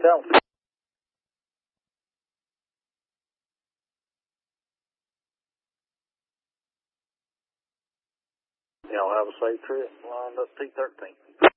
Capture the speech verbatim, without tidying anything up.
Tell them. Y'all have a safe trip. Lined up T thirteen.